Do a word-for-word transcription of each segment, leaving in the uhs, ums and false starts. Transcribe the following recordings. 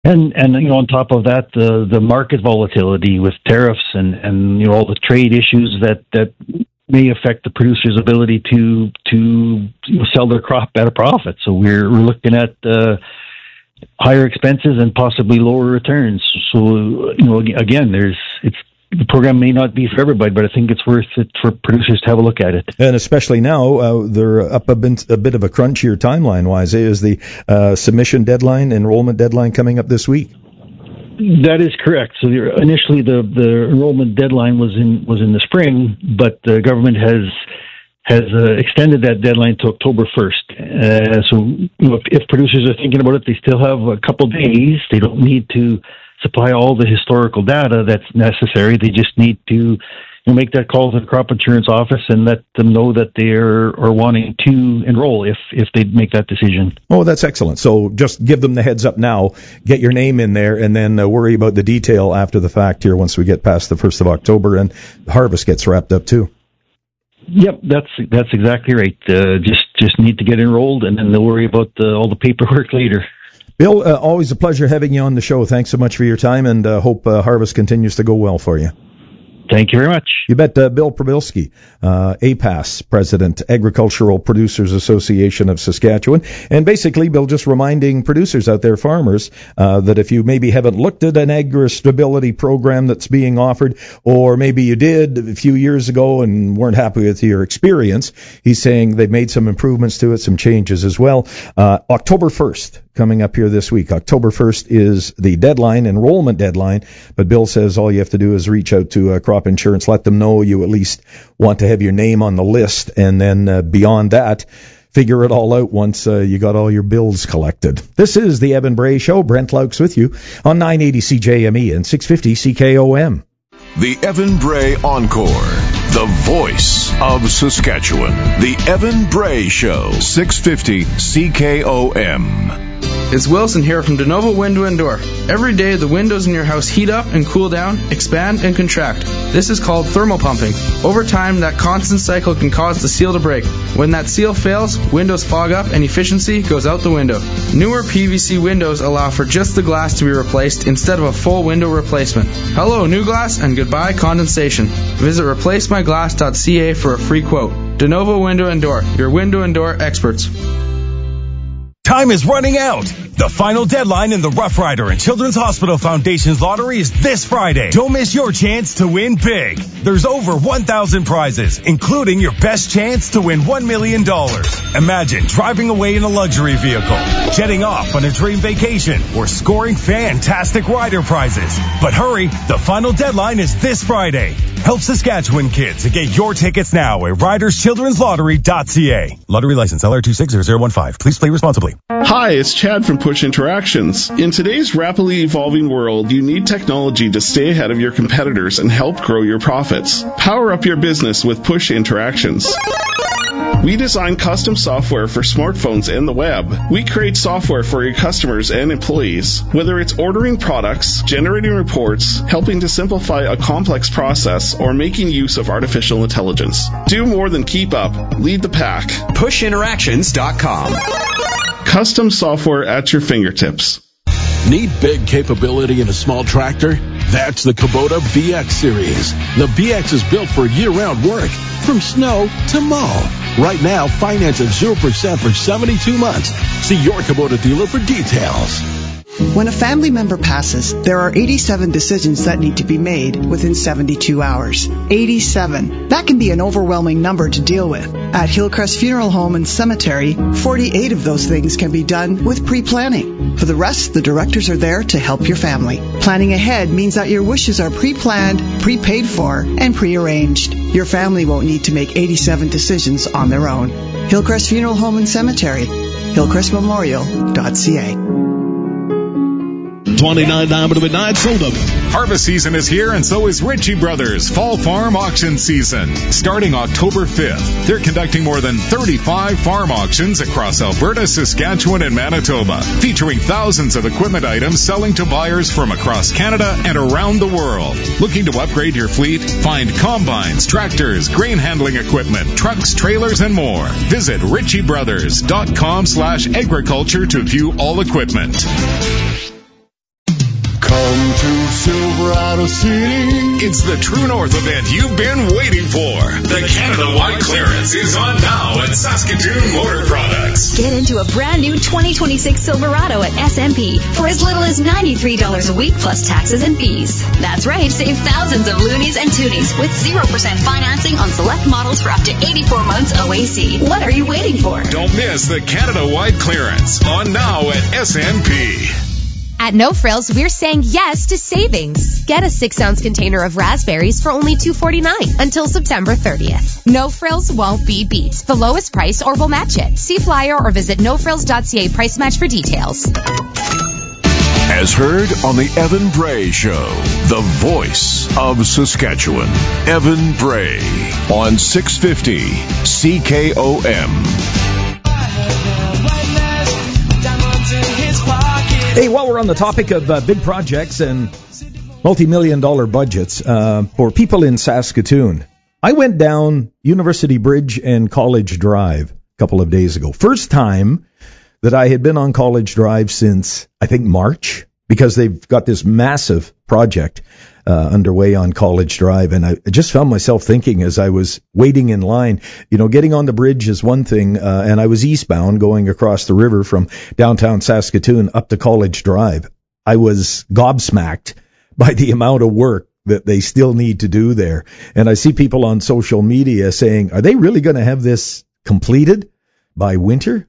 And, and you know, on top of that, the the market volatility with tariffs and, and you know, all the trade issues that, that may affect the producer's ability to to you know, sell their crop at a profit. So we're we're looking at uh, higher expenses and possibly lower returns. So you know, again, there's it's the program may not be for everybody, but I think it's worth it for producers to have a look at it. And especially now, uh, they're up a bit, a bit of a crunchier timeline-wise. Is the uh, submission deadline, enrollment deadline coming up this week? That is correct. So the, initially, the, the enrollment deadline was in was in the spring, but the government has has uh, extended that deadline to October first. Uh, so you know, if, if producers are thinking about it, they still have a couple days. They don't need to supply all the historical data that's necessary. They just need to you know, make that call to the crop insurance office and let them know that they are, are wanting to enroll if, if they make that decision. Oh, that's excellent. So just give them the heads up now, get your name in there, and then uh, worry about the detail after the fact here once we get past the first of October and harvest gets wrapped up too. Yep, that's that's exactly right. Uh, just just need to get enrolled, and then they'll worry about the, all the paperwork later. Bill, uh, always a pleasure having you on the show. Thanks so much for your time, and uh, hope uh, harvest continues to go well for you. Thank you very much. You bet. uh, Bill Probilski, uh, A P A S President, Agricultural Producers Association of Saskatchewan. And basically, Bill, just reminding producers out there, farmers, uh, that if you maybe haven't looked at an agri-stability program that's being offered, or maybe you did a few years ago and weren't happy with your experience, he's saying they've made some improvements to it, some changes as well. Uh, October first, coming up here this week. October first is the deadline, enrollment deadline, but Bill says all you have to do is reach out to uh, Crop Insurance, let them know you at least want to have your name on the list, and then uh, beyond that, figure it all out once uh, you got all your bills collected. This is the Evan Bray Show. Brent Laux with you on nine eighty C J M E and six fifty C K O M. The Evan Bray Encore, the voice of Saskatchewan. The Evan Bray Show, six fifty C K O M. It's Wilson here from DeNovo Window and Door. Every day the windows in your house heat up and cool down, expand and contract. This is called thermal pumping. Over time, that constant cycle can cause the seal to break. When that seal fails, windows fog up and efficiency goes out the window. Newer P V C windows allow for just the glass to be replaced instead of a full window replacement. Hello, new glass, and goodbye condensation. Visit replace my glass dot c a for a free quote. DeNovo Window and Door, your window and door experts. Time is running out. The final deadline in the Rough Rider and Children's Hospital Foundation's lottery is this Friday. Don't miss your chance to win big. There's over one thousand prizes, including your best chance to win one million dollars. Imagine driving away in a luxury vehicle, jetting off on a dream vacation, or scoring fantastic rider prizes. But hurry, the final deadline is this Friday. Help Saskatchewan kids and get your tickets now at riders children's lottery dot c a. Lottery license L R two six zero zero one five. Please play responsibly. Hi, it's Chad from Push Interactions. In today's rapidly evolving world, you need technology to stay ahead of your competitors and help grow your profits. Power up your business with Push Interactions. We design custom software for smartphones and the web. We create software for your customers and employees. Whether it's ordering products, generating reports, helping to simplify a complex process, or making use of artificial intelligence. Do more than keep up. Lead the pack. push interactions dot com. Custom software at your fingertips. Need big capability in a small tractor? That's the Kubota V X series. The V X is built for year-round work, from snow to mow. Right now, finance at zero percent for seventy-two months. See your Kubota dealer for details. When a family member passes, there are eighty-seven decisions that need to be made within seventy-two hours. eighty-seven. That can be an overwhelming number to deal with. At Hillcrest Funeral Home and Cemetery, forty-eight of those things can be done with pre-planning. For the rest, the directors are there to help your family. Planning ahead means that your wishes are pre-planned, pre-paid for, and pre-arranged. Your family won't need to make eighty-seven decisions on their own. Hillcrest Funeral Home and Cemetery, hillcrest memorial dot c a. twenty-nine diamond to midnight sold up. Harvest season is here, and so is Ritchie Brothers Fall Farm Auction Season. Starting October fifth, they're conducting more than thirty-five farm auctions across Alberta, Saskatchewan, and Manitoba, featuring thousands of equipment items selling to buyers from across Canada and around the world. Looking to upgrade your fleet? Find combines, tractors, grain handling equipment, trucks, trailers, and more. Visit ritchie brothers dot com slash agriculture to view all equipment. Silverado City. It's the True North event you've been waiting for. The Canada-wide clearance is on now at Saskatoon Motor Products. Get into a brand new twenty twenty-six Silverado at S M P for as little as ninety-three dollars a week plus taxes and fees. That's right, save thousands of loonies and toonies with zero percent financing on select models for up to eighty-four months O A C. What are you waiting for? Don't miss the Canada-wide clearance on now at S M P. At No Frills, we're saying yes to savings. Get a six-ounce container of raspberries for only two forty-nine until September thirtieth. No Frills won't be beat. The lowest price or we'll match it. See flyer or visit no frills dot c a price match for details. As heard on the Evan Bray Show, the voice of Saskatchewan. Evan Bray on six fifty C K O M. Hey, while we're on the topic of uh, big projects and multi-million dollar budgets uh, for people in Saskatoon, I went down University Bridge and College Drive a couple of days ago. First time that I had been on College Drive since, I think, March, because they've got this massive project uh, underway on College Drive. And I just found myself thinking as I was waiting in line, you know, getting on the bridge is one thing, uh, and I was eastbound going across the river from downtown Saskatoon up to College Drive. I was gobsmacked by the amount of work that they still need to do there. And I see people on social media saying, are they really going to have this completed by winter?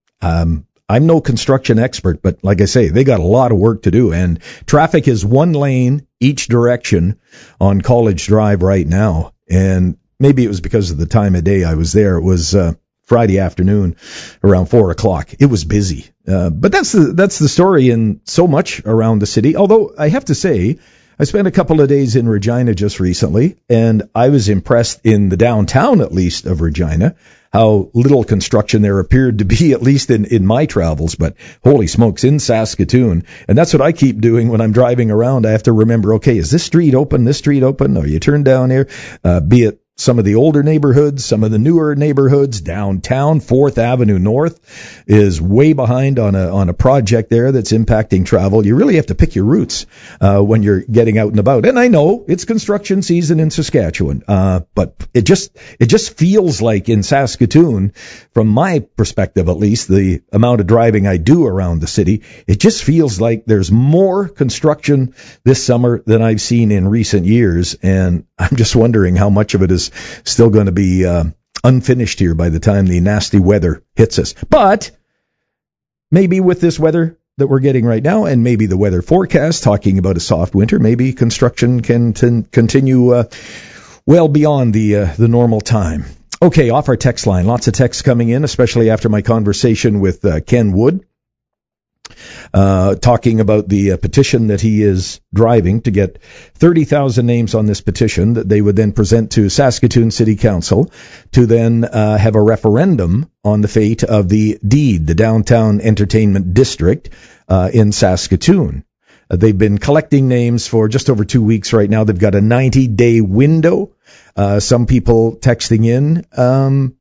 Um, I'm no construction expert, but like I say, they got a lot of work to do, and traffic is one lane each direction on College Drive right now. And maybe it was because of the time of day I was there. It was uh, Friday afternoon around four o'clock. It was busy. Uh, but that's the, that's the story in so much around the city. Although I have to say, I spent a couple of days in Regina just recently, and I was impressed in the downtown, at least, of Regina, how little construction there appeared to be, at least in, in my travels. But holy smokes, in Saskatoon. And that's what I keep doing when I'm driving around. I have to remember, okay, is this street open, this street open? Or you turn down here, uh, be it some of the older neighborhoods, some of the newer neighborhoods, downtown, Fourth Avenue North is way behind on a on a project there that's impacting travel. You really have to pick your routes uh, when you're getting out and about. And I know it's construction season in Saskatchewan, uh, but it just it just feels like in Saskatoon, from my perspective at least, the amount of driving I do around the city, it just feels like there's more construction this summer than I've seen in recent years. And I'm just wondering how much of it is still going to be uh, unfinished here by the time the nasty weather hits us. But maybe with this weather that we're getting right now, and maybe the weather forecast talking about a soft winter, maybe construction can t- continue uh, well beyond the uh, the normal time. Okay, off our text line. Lots of texts coming in, especially after my conversation with uh, Ken Wood. Uh, talking about the uh, petition that he is driving to get thirty thousand names on this petition that they would then present to Saskatoon City Council to then uh, have a referendum on the fate of the DEED, the Downtown Entertainment District uh, in Saskatoon. Uh, they've been collecting names for just over two weeks right now. They've got a ninety-day window. Uh, some people texting in. Um,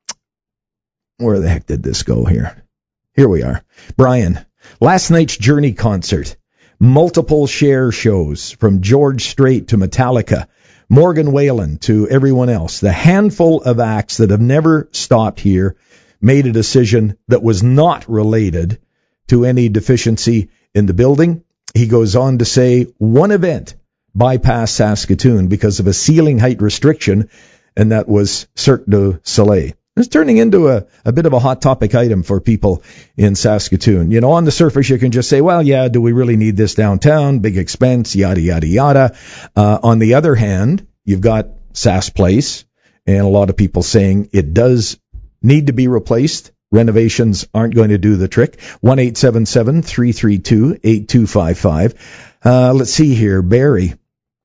where the heck did this go here? Here we are. Brian. Last night's Journey concert, multiple Cher shows from George Strait to Metallica, Morgan Wallen to everyone else. The handful of acts that have never stopped here made a decision that was not related to any deficiency in the building. He goes on to say one event bypassed Saskatoon because of a ceiling height restriction, and that was Cirque du Soleil. It's turning into a, a bit of a hot topic item for people in Saskatoon. You know, on the surface, you can just say, well, yeah, do we really need this downtown? Big expense, yada, yada, yada. Uh, on the other hand, you've got Sass Place, and a lot of people saying it does need to be replaced. Renovations aren't going to do the trick. one eight seven seven, three three two, eight two five five. Uh, let's see here. Barry.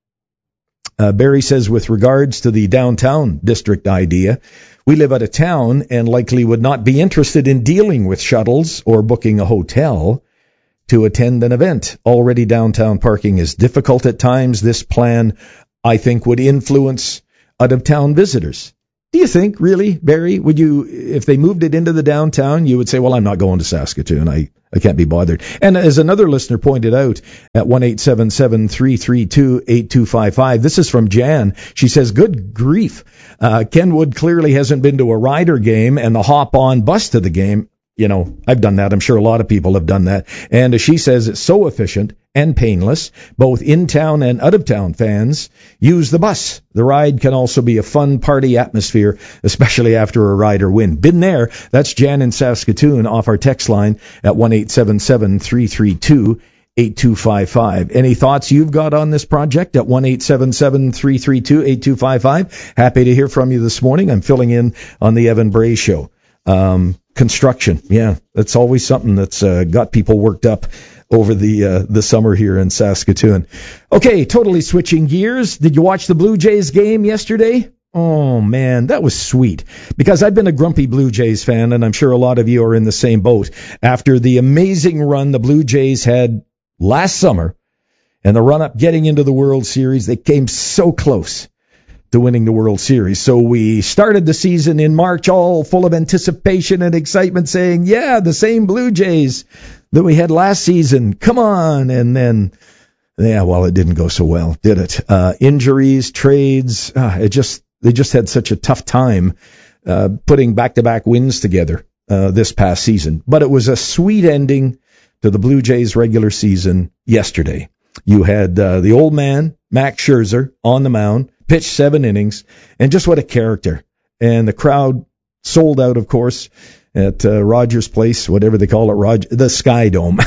Uh, Barry says, with regards to the downtown district idea, we live out of town and likely would not be interested in dealing with shuttles or booking a hotel to attend an event. Already downtown parking is difficult at times. This plan, I think, would influence out-of-town visitors. Do you think, really, Barry, would you, if they moved it into the downtown, you would say, well, I'm not going to Saskatoon. I, I can't be bothered. And as another listener pointed out at one eight seven seven, three three two, eight two five five, this is from Jan. She says, good grief. Uh, Kenwood clearly hasn't been to a Rider game and the hop-on bus to the game. You know, I've done that. I'm sure a lot of people have done that. And as she says, it's so efficient and painless. Both in-town and out-of-town fans use the bus. The ride can also be a fun party atmosphere, especially after a Rider win. Been there. That's Jan in Saskatoon off our text line at one eight seven seven, three three two, eight two five five. Any thoughts you've got on this project at one eight seven seven, three three two, eight two five five? Happy to hear from you this morning. I'm filling in on the Evan Bray Show. Um, construction, yeah, that's always something that's uh, got people worked up over the uh, the summer here in Saskatoon. Okay, totally switching gears. Did you watch the Blue Jays game yesterday? Oh, man, that was sweet. Because I've been a grumpy Blue Jays fan, and I'm sure a lot of you are in the same boat. After the amazing run the Blue Jays had last summer and the run-up getting into the World Series, they came so close to winning the World Series. So we started the season in March all full of anticipation and excitement, saying, yeah, the same Blue Jays that we had last season. Come on. And then, yeah, well, it didn't go so well, did it? Uh, injuries, trades, uh, it just, they just had such a tough time uh, putting back-to-back wins together uh, this past season. But it was a sweet ending to the Blue Jays regular season yesterday. You had uh, the old man, Max Scherzer, on the mound, pitched seven innings, and just what a character. And the crowd sold out, of course, at uh, Rogers Place, whatever they call it, Rog- the Sky Dome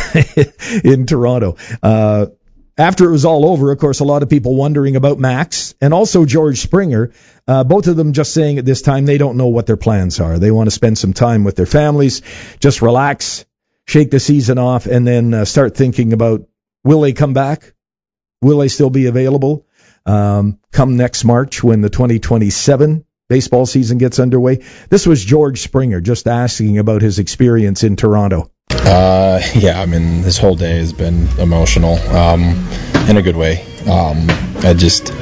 in Toronto. Uh, after it was all over, of course, a lot of people wondering about Max and also George Springer, uh, both of them just saying at this time they don't know what their plans are. They want to spend some time with their families, just relax, shake the season off, and then uh, start thinking about, will they come back? Will they still be available? Um, come next March when the twenty twenty-seven baseball season gets underway. This was George Springer just asking about his experience in Toronto. Uh, yeah, I mean, this whole day has been emotional, um, in a good way. Um, I just,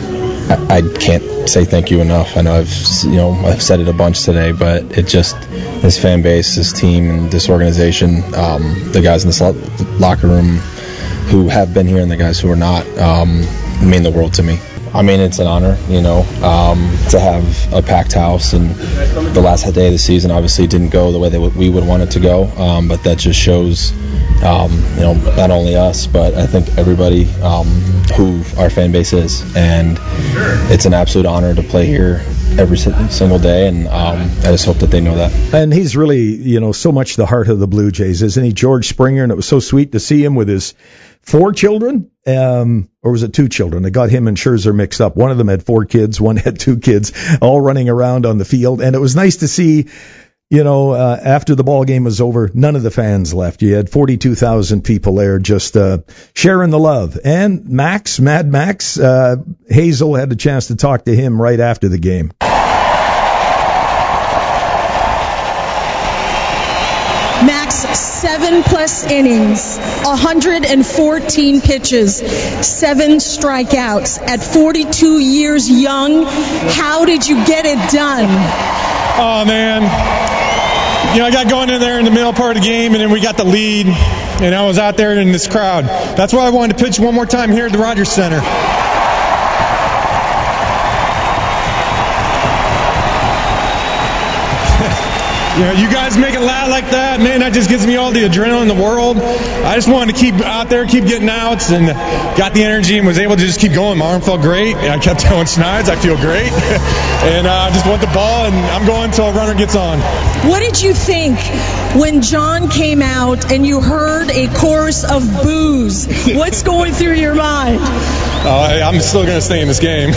I, I can't say thank you enough. I know I've, you know, I've said it a bunch today, but it just, this fan base, this team, and this organization, um, the guys in this lo- locker room who have been here and the guys who are not, um, mean the world to me. I mean, it's an honor, you know, um, to have a packed house, and the last day of the season obviously didn't go the way that we would want it to go, um, but that just shows, um, you know, not only us, but I think everybody um, who our fan base is, and it's an absolute honor to play here every single day, and um, I just hope that they know that. And he's really, you know, so much the heart of the Blue Jays, isn't he, George Springer? And it was so sweet to see him with his four children, um, or was it two children? I got him and Scherzer mixed up. One of them had four kids, one had two kids, all running around on the field. And it was nice to see, you know, uh, after the ball game was over, none of the fans left. You had forty-two thousand people there just uh, sharing the love. And Max, Mad Max, uh, Hazel had a chance to talk to him right after the game. Seven plus innings, one hundred fourteen pitches, seven strikeouts. At forty-two years young, how did you get it done? Oh, man. You know, I got going in there in the middle part of the game, and then we got the lead, and I was out there in this crowd. That's why I wanted to pitch one more time here at the Rogers Center. You know, you guys make it loud like that, man, that just gives me all the adrenaline in the world. I just wanted to keep out there, keep getting outs, and got the energy and was able to just keep going. My arm felt great. I kept telling Snides I feel great. and I uh, just want the ball, and I'm going until a runner gets on. What did you think when John came out and you heard a chorus of boos? What's going through your mind? Uh, I'm still going to stay in this game.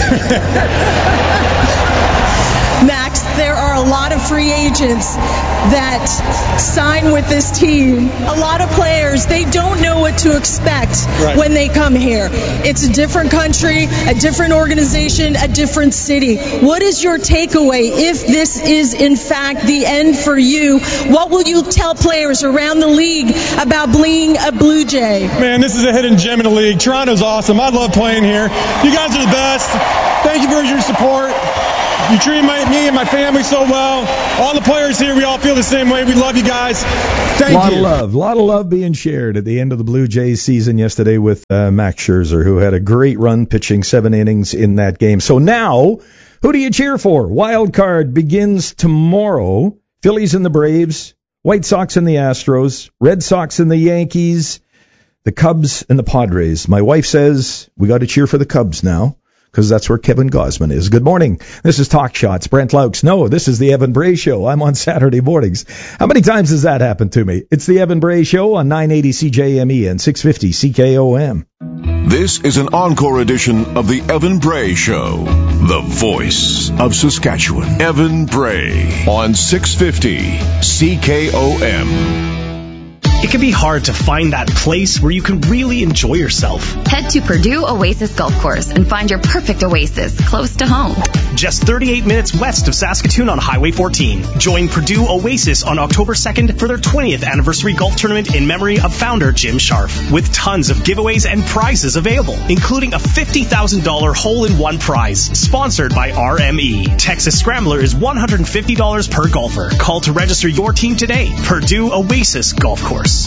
Max, there are a lot of free agents that sign with this team. A lot of players, they don't know what to expect right. when they come here. It's a different country, a different organization, a different city. What is your takeaway if this is in fact the end for you? What will you tell players around the league about being a Blue Jay? Man, this is a hidden gem in the league. Toronto's awesome. I love playing here. You guys are the best. Thank you for your support. you treat my, me and my family so well. All the players here, we all feel the same way. We love you guys. Thank you. A lot of love. A lot of love being shared at the end of the Blue Jays season yesterday with uh, Max Scherzer, who had a great run pitching seven innings in that game. So now, who do you cheer for? Wild card begins tomorrow. Phillies and the Braves, White Sox and the Astros, Red Sox and the Yankees, the Cubs and the Padres. My wife says we got to cheer for the Cubs now, because that's where Kevin Gosman is. Good morning. This is Talk Shots. Brent Laux. No, this is the Evan Bray Show. I'm on Saturday mornings. How many times has that happened to me? It's the Evan Bray Show on nine eighty C J M E and six fifty C K O M. This is an encore edition of the Evan Bray Show, the voice of Saskatchewan. Evan Bray on six fifty C K O M. It can be hard to find that place where you can really enjoy yourself. Head to Purdue Oasis Golf Course and find your perfect oasis close to home. Just thirty-eight minutes west of Saskatoon on Highway fourteen. Join Purdue Oasis on October second for their twentieth anniversary golf tournament in memory of founder Jim Scharf, with tons of giveaways and prizes available, including a fifty thousand dollars hole-in-one prize, sponsored by R M E. Texas Scrambler is one hundred fifty dollars per golfer. Call to register your team today. Purdue Oasis Golf Course.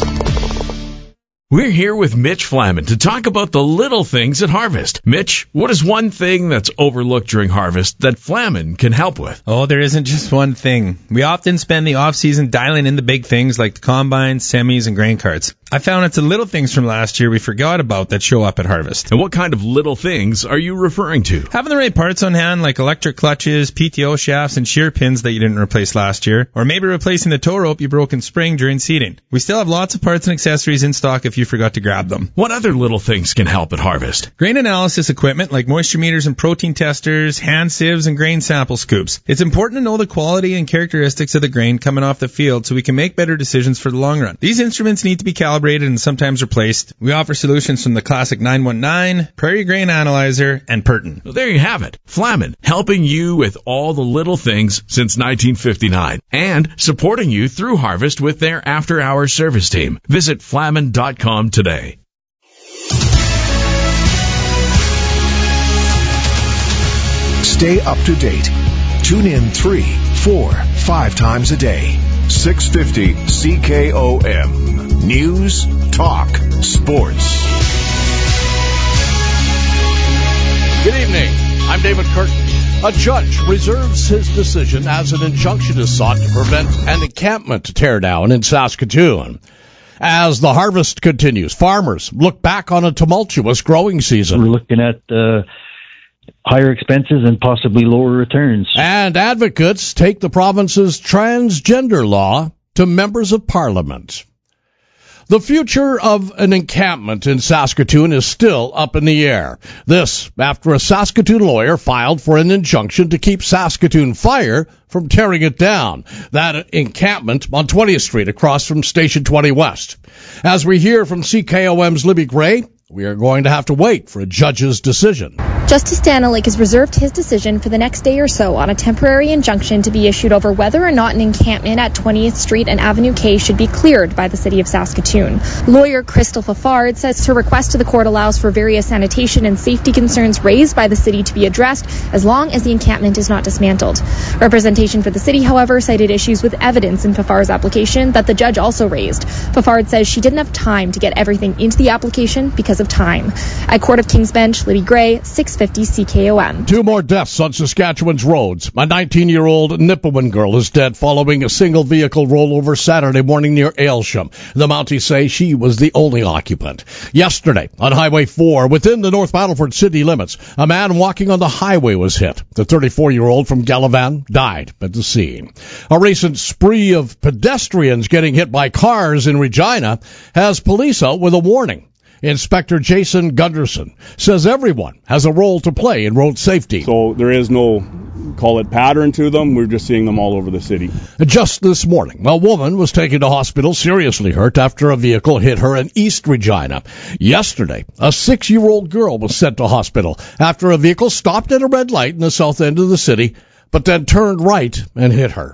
We're here with Mitch Flaman to talk about the little things at Harvest. Mitch, what is one thing that's overlooked during Harvest that Flaman can help with? Oh, there isn't just one thing. We often spend the off-season dialing in the big things like the combines, semis, and grain carts. I found it's the little things from last year we forgot about that show up at Harvest. And what kind of little things are you referring to? Having the right parts on hand, like electric clutches, P T O shafts, and shear pins that you didn't replace last year, or maybe replacing the tow rope you broke in spring during seeding. We still have lots of parts and accessories in stock if you forgot to grab them. What other little things can help at Harvest? Grain analysis equipment like moisture meters and protein testers, hand sieves, and grain sample scoops. It's important to know the quality and characteristics of the grain coming off the field so we can make better decisions for the long run. These instruments need to be calibrated and sometimes replaced. We offer solutions from the classic nine one nine, Prairie Grain Analyzer, and Purton. Well, there you have it. Flaman, helping you with all the little things since nineteen fifty-nine and supporting you through Harvest with their after-hours service team. Visit flaman dot com today. Stay up to date. Tune in three, four, five times a day. six fifty C K O M. News, talk, sports. Good evening. I'm David Curtin. A judge reserves his decision as an injunction is sought to prevent an encampment teardown in Saskatoon. As the harvest continues, farmers look back on a tumultuous growing season. We're looking at uh, higher expenses and possibly lower returns. And advocates take the province's transgender law to members of parliament. The future of an encampment in Saskatoon is still up in the air. This after a Saskatoon lawyer filed for an injunction to keep Saskatoon Fire from tearing it down. That encampment on twentieth Street across from Station twenty West. As we hear from C K O M's Libby Gray, we are going to have to wait for a judge's decision. Justice Danilek has reserved his decision for the next day or so on a temporary injunction to be issued over whether or not an encampment at twentieth Street and Avenue K should be cleared by the city of Saskatoon. Lawyer Crystal Fafard says her request to the court allows for various sanitation and safety concerns raised by the city to be addressed as long as the encampment is not dismantled. Representation for the city, however, cited issues with evidence in Fafard's application that the judge also raised. Fafard says she didn't have time to get everything into the application because of time. At Court of King's Bench, Libby Gray, six fifty C K O M. Two more deaths on Saskatchewan's roads. A nineteen-year-old Nipawin girl is dead following a single vehicle rollover Saturday morning near Aylsham. The Mounties say she was the only occupant. Yesterday, on Highway four, within the North Battleford city limits, a man walking on the highway was hit. The thirty-four-year-old from Galavan died at the scene. A recent spree of pedestrians getting hit by cars in Regina has police out with a warning. Inspector Jason Gunderson says everyone has a role to play in road safety. So there is no, call it pattern to them. We're just seeing them all over the city. Just this morning, a woman was taken to hospital seriously hurt after a vehicle hit her in East Regina. Yesterday, a six-year-old girl was sent to hospital after a vehicle stopped at a red light in the south end of the city, but then turned right and hit her.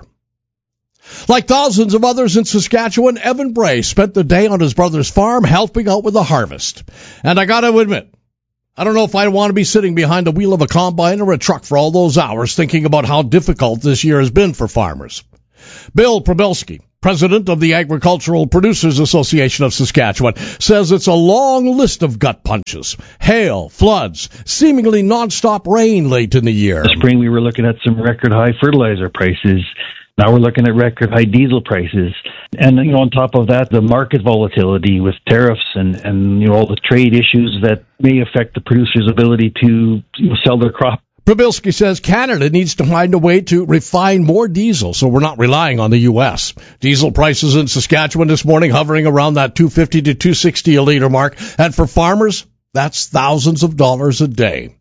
Like thousands of others in Saskatchewan, Evan Bray spent the day on his brother's farm helping out with the harvest. And I got to admit, I don't know if I want to be sitting behind the wheel of a combine or a truck for all those hours thinking about how difficult this year has been for farmers. Bill Probelski, president of the Agricultural Producers Association of Saskatchewan, says it's a long list of gut punches. Hail, floods, seemingly nonstop rain late in the year. This spring we were looking at some record high fertilizer prices. Now we're looking at record high diesel prices. And, you know, on top of that, the market volatility with tariffs and, and you know, all the trade issues that may affect the producer's ability to, you know, sell their crop. Probelski says Canada needs to find a way to refine more diesel so we're not relying on the U S. Diesel prices in Saskatchewan this morning hovering around that two fifty to two sixty a liter mark. And for farmers, that's thousands of dollars a day.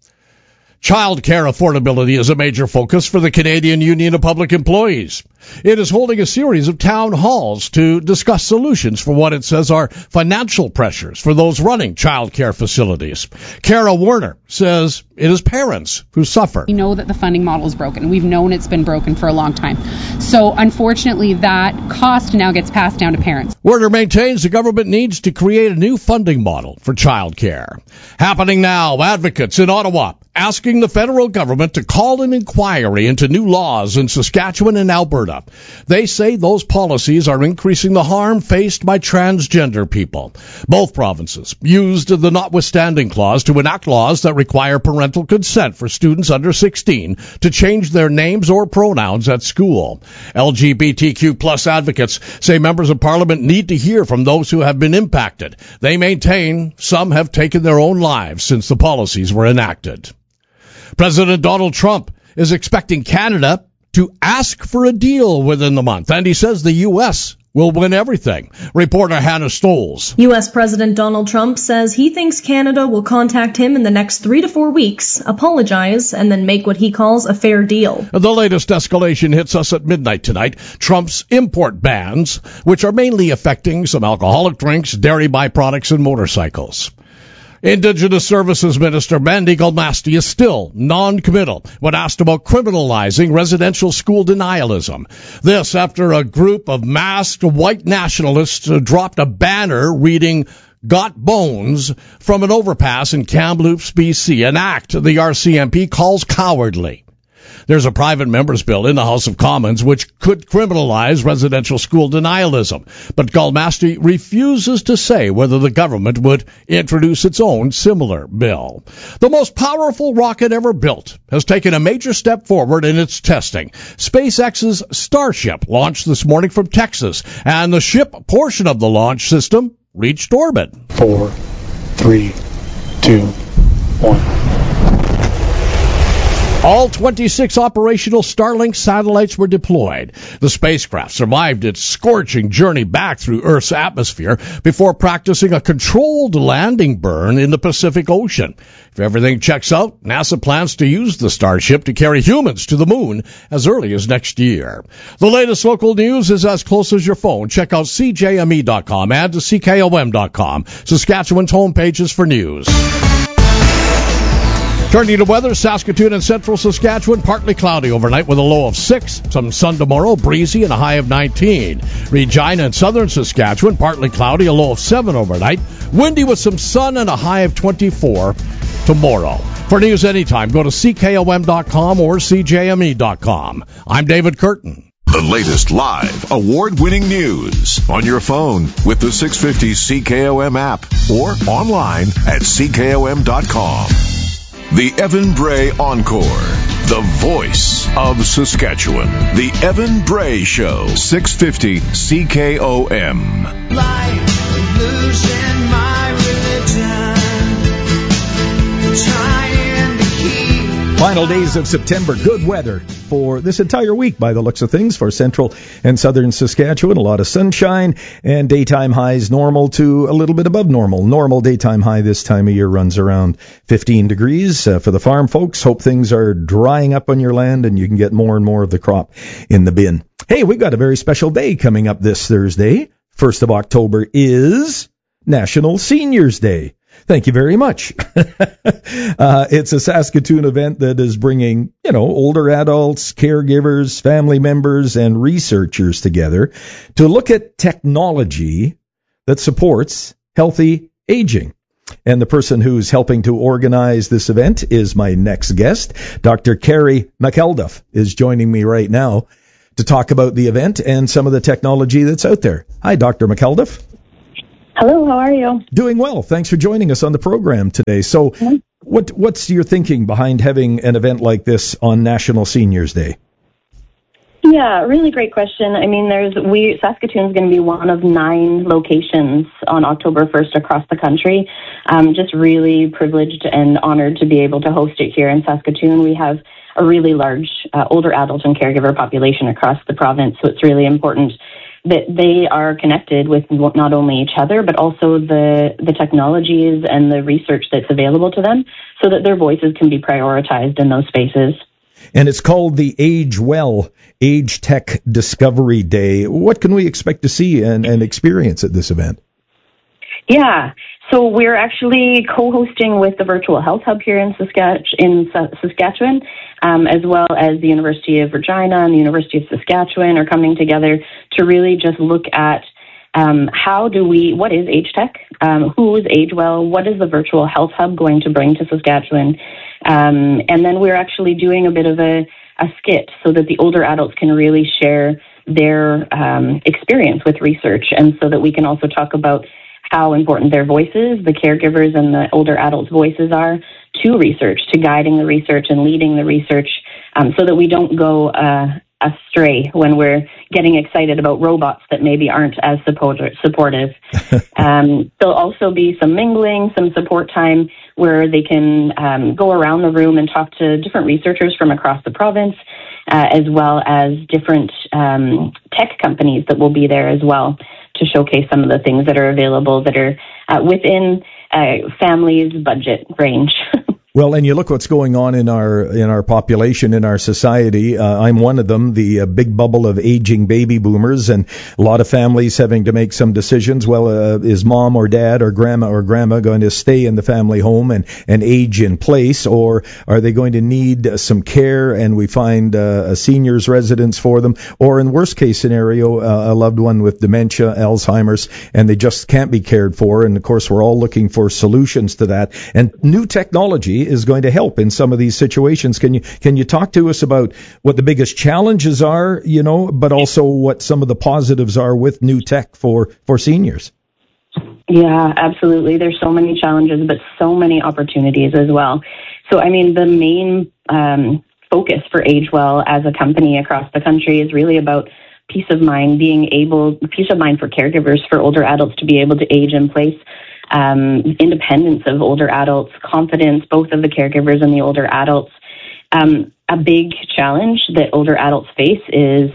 Child care affordability is a major focus for the Canadian Union of Public Employees. It is holding a series of town halls to discuss solutions for what it says are financial pressures for those running child care facilities. Kara Warner says it is parents who suffer. We know that the funding model is broken. We've known it's been broken for a long time. So unfortunately, that cost now gets passed down to parents. Warner maintains the government needs to create a new funding model for child care. Happening now, advocates in Ottawa asking the federal government to call an inquiry into new laws in Saskatchewan and Alberta. They say those policies are increasing the harm faced by transgender people. Both provinces used the notwithstanding clause to enact laws that require parental consent for students under sixteen to change their names or pronouns at school. L G B T Q plus advocates say members of parliament need to hear from those who have been impacted. They maintain some have taken their own lives since the policies were enacted. President Donald Trump is expecting Canada to ask for a deal within the month, and he says the U S will win everything. Reporter Hannah Stoles. U S President Donald Trump says he thinks Canada will contact him in the next three to four weeks, apologize, and then make what he calls a fair deal. The latest escalation hits us at midnight tonight. Trump's import bans, which are mainly affecting some alcoholic drinks, dairy byproducts, and motorcycles. Indigenous Services Minister Mandy Galmasti is still non-committal when asked about criminalizing residential school denialism. This after a group of masked white nationalists dropped a banner reading "Got Bones" from an overpass in Kamloops, B C, an act the R C M P calls cowardly. There's a private member's bill in the House of Commons which could criminalize residential school denialism, but Galmasti refuses to say whether the government would introduce its own similar bill. The most powerful rocket ever built has taken a major step forward in its testing. SpaceX's Starship launched this morning from Texas, and the ship portion of the launch system reached orbit. Four, three, two, one. All twenty-six operational Starlink satellites were deployed. The spacecraft survived its scorching journey back through Earth's atmosphere before practicing a controlled landing burn in the Pacific Ocean. If everything checks out, NASA plans to use the Starship to carry humans to the moon as early as next year. The latest local news is as close as your phone. Check out C J M E dot com and C K O M dot com, Saskatchewan's home pages for news. Turning to weather, Saskatoon and central Saskatchewan, partly cloudy overnight with a low of six. Some sun tomorrow, breezy and a high of nineteen. Regina and southern Saskatchewan, partly cloudy, a low of seven overnight. Windy with some sun and a high of twenty-four tomorrow. For news anytime, go to C K O M dot com or C J M E dot com. I'm David Curtin. The latest live, award-winning news on your phone with the six fifty C K O M app or online at C K O M dot com. The Evan Bray Encore, the voice of Saskatchewan. The Evan Bray Show, six fifty C K O M. Life, losing my religion, trying to keep. Final days of September, good weather for this entire week by the looks of things for central and southern Saskatchewan. A lot of sunshine and daytime highs normal to a little bit above normal. Normal daytime high this time of year runs around fifteen degrees. Uh, for the farm folks, hope things are drying up on your land and you can get more and more of the crop in the bin. Hey, we've got a very special day coming up this Thursday. first of October is National Seniors Day. Thank you very much. uh, it's a Saskatoon event that is bringing, you know, older adults, caregivers, family members, and researchers together to look at technology that supports healthy aging. And the person who's helping to organize this event is my next guest. Doctor Carrie McElduff is joining me right now to talk about the event and some of the technology that's out there. Hi, Doctor McElduff. Hello, how are you? Doing well. Thanks for joining us on the program today. So mm-hmm. what what's your thinking behind having an event like this on National Seniors Day? Yeah, really great question. I mean, there's we Saskatoon's going to be one of nine locations on October first across the country. Um, just really privileged and honored to be able to host it here in Saskatoon. We have a really large uh, older adult and caregiver population across the province, so it's really important that they are connected with not only each other, but also the, the technologies and the research that's available to them so that their voices can be prioritized in those spaces. And it's called the Age Well Age Tech Discovery Day. What can we expect to see and, and experience at this event? Yeah, so we're actually co-hosting with the Virtual Health Hub here in, Saskatch- in Saskatchewan, um, as well as the University of Regina and the University of Saskatchewan are coming together to really just look at um, how do we, what is Age Tech, um, who is Age Well, what is the Virtual Health Hub going to bring to Saskatchewan, um, and then we're actually doing a bit of a, a skit so that the older adults can really share their um, experience with research, and so that we can also talk about how important their voices, the caregivers and the older adults' voices are to research, to guiding the research and leading the research, um, so that we don't go uh, astray when we're getting excited about robots that maybe aren't as support- supportive. um, there'll also be some mingling, some support time where they can um, go around the room and talk to different researchers from across the province, uh, as well as different um, tech companies that will be there as well to showcase some of the things that are available that are uh, within uh, families' budget range. Well, and you look what's going on in our in our population, in our society. Uh, I'm one of them, the uh, big bubble of aging baby boomers, and a lot of families having to make some decisions. Well, uh, is mom or dad or grandma or grandma going to stay in the family home and, and age in place, or are they going to need uh, some care and we find uh, a senior's residence for them, or in worst case scenario, uh, a loved one with dementia, Alzheimer's, and they just can't be cared for. And of course, we're all looking for solutions to that. And new technology is going to help in some of these situations. Can you can you talk to us about what the biggest challenges are, you know, but also what some of the positives are with new tech for, for seniors? Yeah, absolutely. There's so many challenges, but so many opportunities as well. So, I mean, the main um, focus for AgeWell as a company across the country is really about peace of mind, being able, peace of mind for caregivers, for older adults to be able to age in place. Um, independence of older adults, confidence, both of the caregivers and the older adults. Um, a big challenge that older adults face is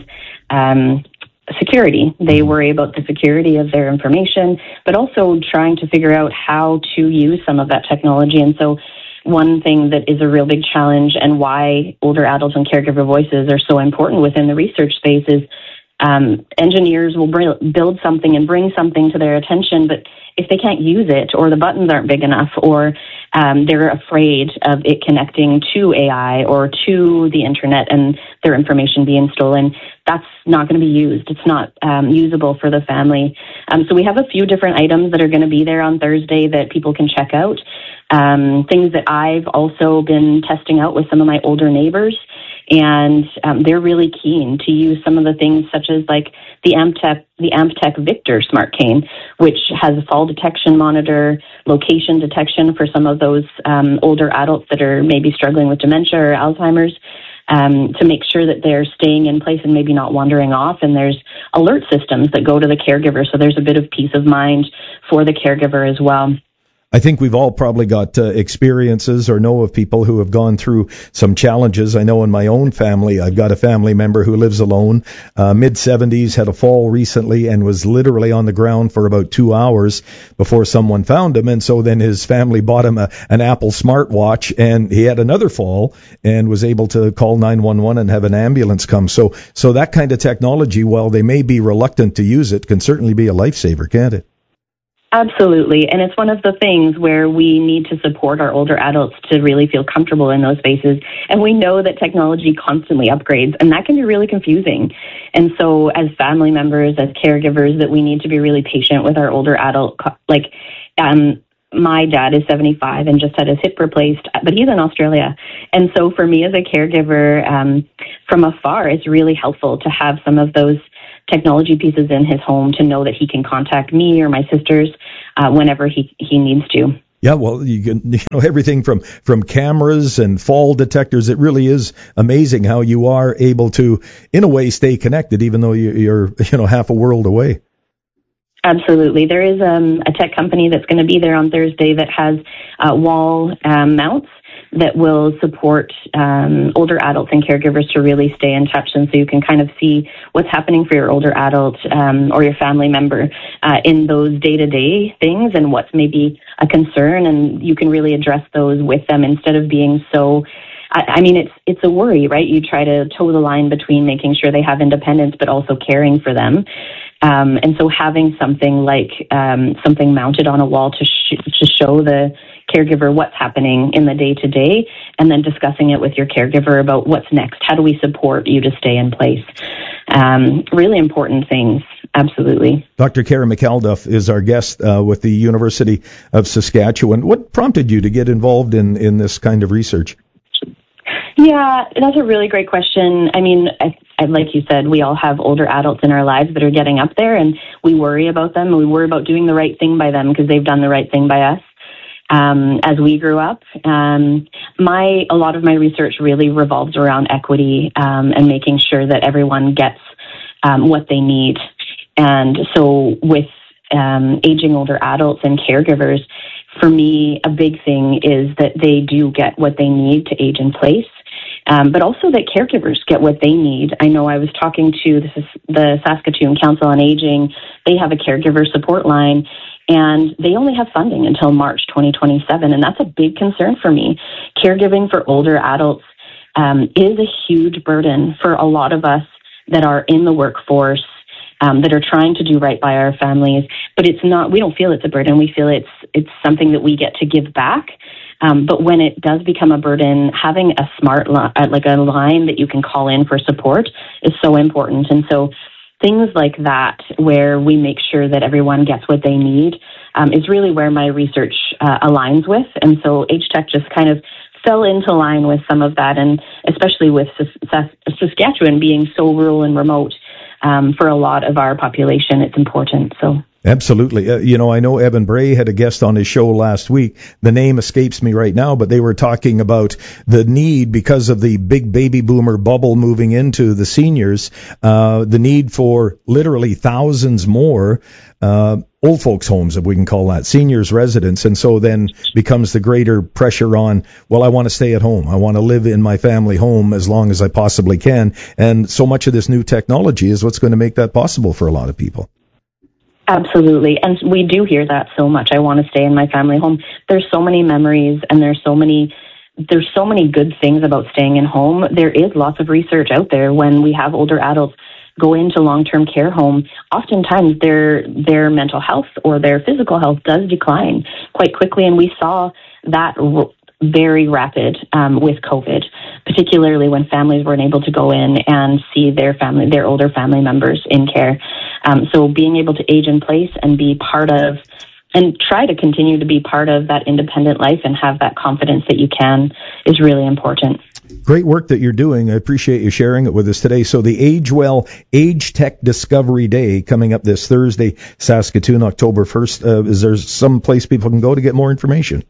um, security. They worry about the security of their information, but also trying to figure out how to use some of that technology. And so one thing that is a real big challenge and why older adults and caregiver voices are so important within the research space is Um, engineers will br- build something and bring something to their attention, but if they can't use it or the buttons aren't big enough or um, they're afraid of it connecting to A I or to the internet and their information being stolen, that's not going to be used. It's not um, usable for the family. Um, so we have a few different items that are going to be there on Thursday that people can check out. Um, things that I've also been testing out with some of my older neighbors. And um, they're really keen to use some of the things such as like the Amtech, the Amtech Victor Smart Cane, which has a fall detection monitor, location detection for some of those um, older adults that are maybe struggling with dementia or Alzheimer's, um, to make sure that they're staying in place and maybe not wandering off. And there's alert systems that go to the caregiver, so there's a bit of peace of mind for the caregiver as well. I think we've all probably got uh, experiences or know of people who have gone through some challenges. I know in my own family, I've got a family member who lives alone, uh, mid-seventies, had a fall recently and was literally on the ground for about two hours before someone found him. And so then his family bought him a, an Apple smartwatch, and he had another fall and was able to call nine one one and have an ambulance come. So, so that kind of technology, while they may be reluctant to use it, can certainly be a lifesaver, can't it? Absolutely. And it's one of the things where we need to support our older adults to really feel comfortable in those spaces. And we know that technology constantly upgrades, and that can be really confusing. And so as family members, as caregivers, that we need to be really patient with our older adult, like, um, my dad is seventy-five and just had his hip replaced, but he's in Australia. And so for me as a caregiver, um, from afar, it's really helpful to have some of those technology pieces in his home to know that he can contact me or my sisters uh, whenever he, he needs to. Yeah, well, you can, you know, everything from, from cameras and fall detectors. It really is amazing how you are able to, in a way, stay connected, even though you, you're, you know, half a world away. Absolutely. There is um, a tech company that's going to be there on Thursday that has uh, wall um, mounts that will support um, older adults and caregivers to really stay in touch. And so you can kind of see what's happening for your older adult um, or your family member uh, in those day-to-day things and what's maybe a concern. And you can really address those with them instead of being so I mean, it's it's a worry, right? You try to toe the line between making sure they have independence, but also caring for them. Um, and so having something like um, something mounted on a wall to sh- to show the caregiver what's happening in the day-to-day, and then discussing it with your caregiver about what's next. How do we support you to stay in place? Um, really important things. Absolutely. Doctor Carey McElduff is our guest uh, with the University of Saskatchewan. What prompted you to get involved in, in this kind of research? Yeah, that's a really great question. I mean, I, I, like you said, we all have older adults in our lives that are getting up there, and we worry about them, and we worry about doing the right thing by them because they've done the right thing by us um, as we grew up. Um, my a lot of my research really revolves around equity um, and making sure that everyone gets um, what they need. And so with um, aging older adults and caregivers, for me, a big thing is that they do get what they need to age in place. Um, but also that caregivers get what they need. I know I was talking to the, the Saskatoon Council on Aging. They have a caregiver support line, and they only have funding until March twenty twenty-seven, and that's a big concern for me. Caregiving for older adults um, is a huge burden for a lot of us that are in the workforce, um, that are trying to do right by our families. But it's not. We don't feel it's a burden. We feel it's it's something that we get to give back. Um, but when it does become a burden, having a smart, li- like a line that you can call in for support is so important. And so things like that, where we make sure that everyone gets what they need, um, is really where my research uh, aligns with. And so Age Tech just kind of fell into line with some of that, and especially with Sas- Saskatchewan being so rural and remote, um, for a lot of our population, it's important. So. Absolutely. Uh, you know, I know Evan Bray had a guest on his show last week. The name escapes me right now, but they were talking about the need, because of the big baby boomer bubble moving into the seniors, uh, the need for literally thousands more uh, old folks' homes, if we can call that, seniors' residents. And so then becomes the greater pressure on, well, I want to stay at home. I want to live in my family home as long as I possibly can. And so much of this new technology is what's going to make that possible for a lot of people. Absolutely. And we do hear that so much. I want to stay in my family home. There's so many memories, and there's so many there's so many good things about staying in home. There is lots of research out there. When we have older adults go into long-term care home, oftentimes their their mental health or their physical health does decline quite quickly, and we saw that r- very rapid um, with COVID, particularly when families weren't able to go in and see their family, their older family members in care. Um, so being able to age in place and be part of, and try to continue to be part of that independent life and have that confidence that you can, is really important. Great work that you're doing. I appreciate you sharing it with us today. So the AgeWell Age Tech Discovery Day coming up this Thursday, Saskatoon, October first. Uh, is there some place people can go to get more information?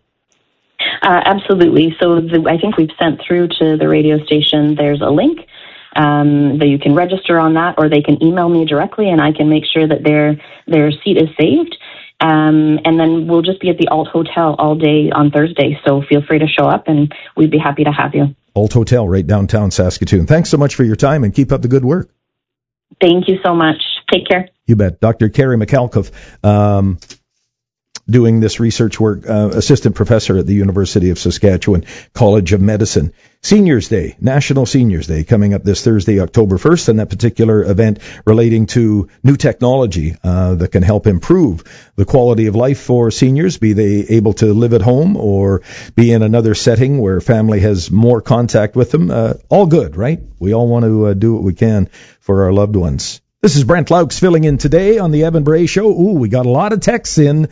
Uh, absolutely. So the, I think we've sent through to the radio station, there's a link um, that you can register on that, or they can email me directly, and I can make sure that their their seat is saved. Um, and then we'll just be at the Alt Hotel all day on Thursday, so feel free to show up, and we'd be happy to have you. Alt Hotel, right downtown Saskatoon. Thanks so much for your time, and keep up the good work. Thank you so much. Take care. You bet. Doctor Carey McElduff, um, doing this research work, uh, assistant professor at the University of Saskatchewan College of Medicine. Seniors Day, National Seniors Day, coming up this Thursday, October first, and that particular event relating to new technology uh, that can help improve the quality of life for seniors, be they able to live at home or be in another setting where family has more contact with them. Uh, all good, right? We all want to uh, do what we can for our loved ones. This is Brent Laux filling in today on the Evan Bray Show. Ooh, we got a lot of texts in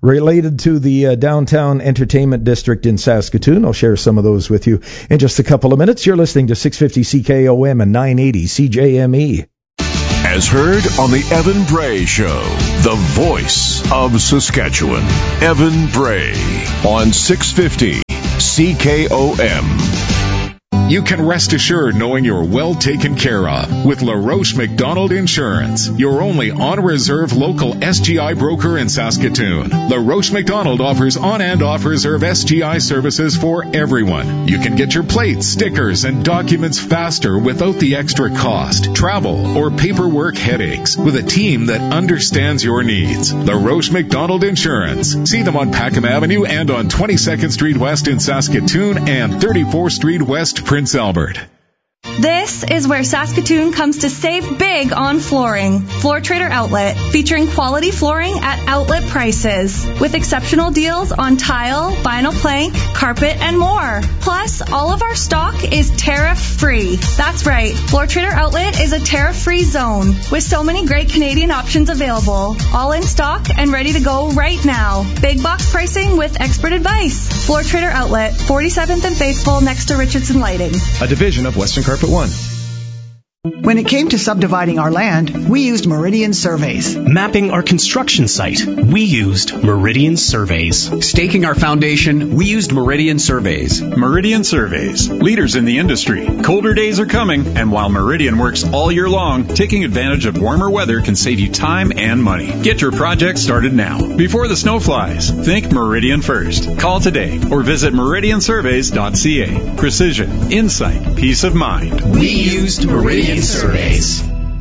related to the uh, downtown entertainment district in Saskatoon. I'll share some of those with you in just a couple of minutes. You're listening to six fifty C K O M and nine eighty C J M E. As heard on the Evan Bray Show, the voice of Saskatchewan. Evan Bray on six fifty C K O M. You can rest assured knowing you're well taken care of with LaRoche McDonald Insurance, your only on-reserve local S G I broker in Saskatoon. LaRoche McDonald offers on- and off-reserve S G I services for everyone. You can get your plates, stickers, and documents faster without the extra cost, travel, or paperwork headaches with a team that understands your needs. LaRoche McDonald Insurance. See them on Packham Avenue and on twenty-second Street West in Saskatoon and thirty-fourth Street West, Prince Albert. This is where Saskatoon comes to save big on flooring. Floor Trader Outlet, featuring quality flooring at outlet prices, with exceptional deals on tile, vinyl plank, carpet, and more. Plus, all of our stock is tariff-free. That's right, Floor Trader Outlet is a tariff-free zone, with so many great Canadian options available, all in stock and ready to go right now. Big box pricing with expert advice. Floor Trader Outlet, forty-seventh and Faithful, next to Richardson Lighting. A division of Western Carpet One. When it came to subdividing our land, we used Meridian Surveys. Mapping our construction site, we used Meridian Surveys. Staking our foundation, we used Meridian Surveys. Meridian Surveys, leaders in the industry. Colder days are coming, and while Meridian works all year long, taking advantage of warmer weather can save you time and money. Get your project started now, before the snow flies. Think Meridian first. Call today or visit meridian surveys dot c a. Precision, insight, peace of mind. We used Meridian Surveys.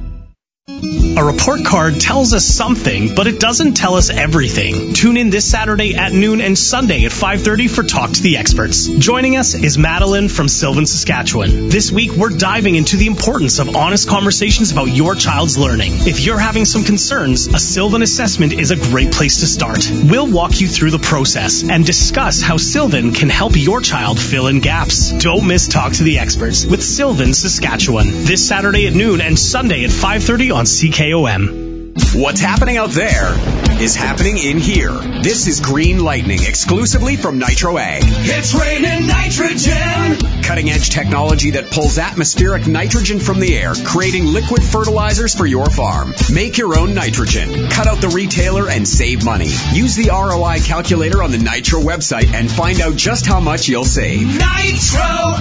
A report card tells us something, but it doesn't tell us everything. Tune in this Saturday at noon and Sunday at five thirty for Talk to the Experts. Joining us is Madeline from Sylvan, Saskatchewan. This week, we're diving into the importance of honest conversations about your child's learning. If you're having some concerns, a Sylvan assessment is a great place to start. We'll walk you through the process and discuss how Sylvan can help your child fill in gaps. Don't miss Talk to the Experts with Sylvan, Saskatchewan. This Saturday at noon and Sunday at five thirty on C K O M. What's happening out there is happening in here. This is Green Lightning, exclusively from Nitro Ag. It's raining nitrogen! Cutting-edge technology that pulls atmospheric nitrogen from the air, creating liquid fertilizers for your farm. Make your own nitrogen. Cut out the retailer and save money. Use the R O I calculator on the Nitro website and find out just how much you'll save. Nitro